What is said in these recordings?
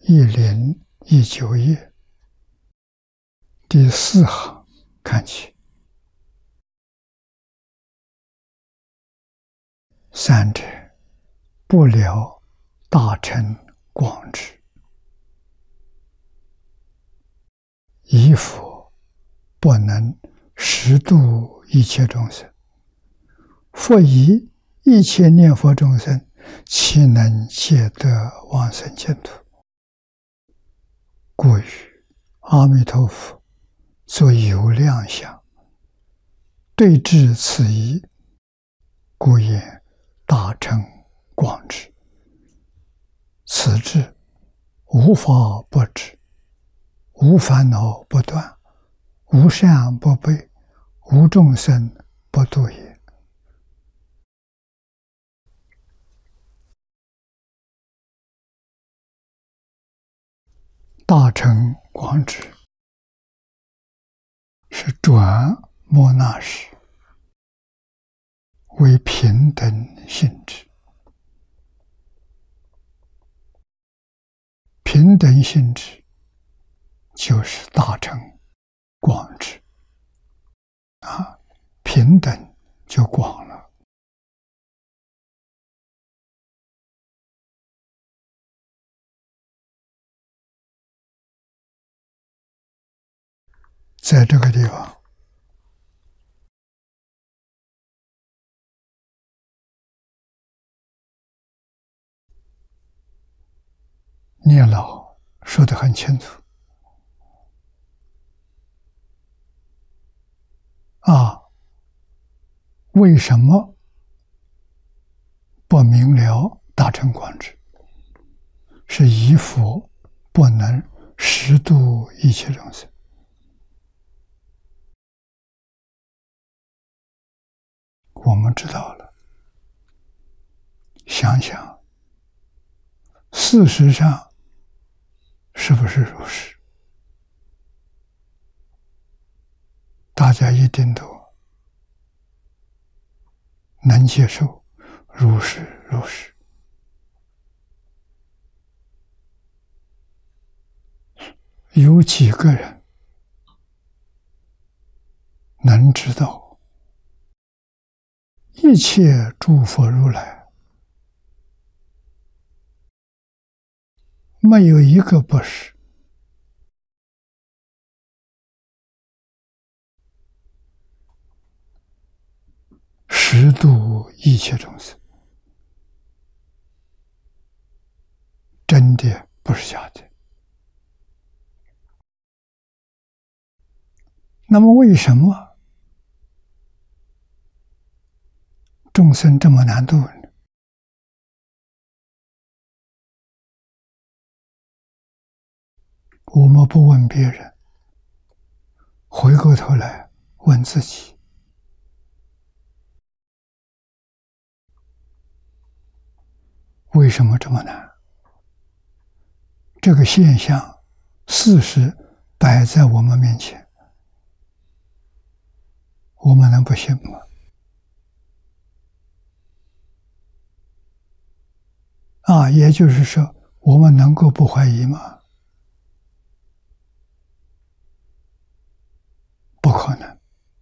1019页第4行看起，三者不了大乘广智，以佛不能实度一切众生，复以一切念佛众生，岂能皆得往生净土？故于阿弥陀佛作有量相，对治此疑，故言大乘广智。此智无法不知，无烦恼不断，无善不备，无众生不度也。大乘广智是转末那时，为平等性质。平等性质就是大乘广智平等就广了。在这个地方，聂老说得很清楚为什么不明了大乘广智？是以佛不能实度一切众生。我们知道了，想想事实上是不是如是？大家一定都能接受如是如是。有几个人能知道一切诸佛如来没有一个不是实度一切众生，真的不是假的。那么为什么众生这么难度呢？我们不问别人，回过头来问自己，为什么这么难？这个现象事实摆在我们面前，我们能不信吗？也就是说，我们能够不怀疑吗？不可能。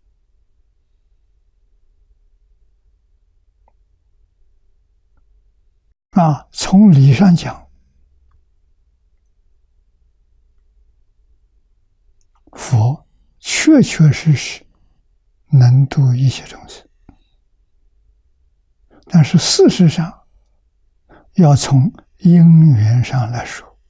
从理上讲，佛确确实实能度一切众生，但是事实上要从因缘上来说，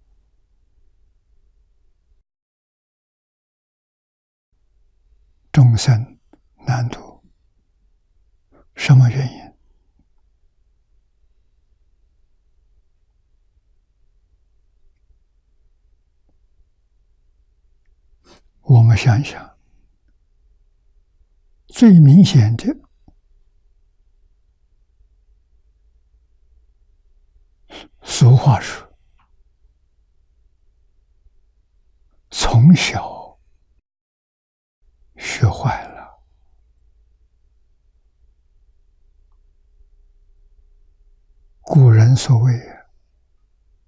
众生难度，什么原因？我们想一想，最明显的俗话说，从小学坏了。古人所谓